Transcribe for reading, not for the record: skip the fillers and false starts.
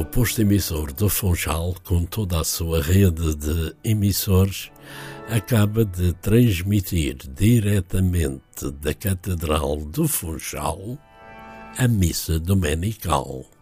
O posto emissor do Funchal, com toda a sua rede de emissores, acaba de transmitir diretamente da Catedral do Funchal a missa dominical.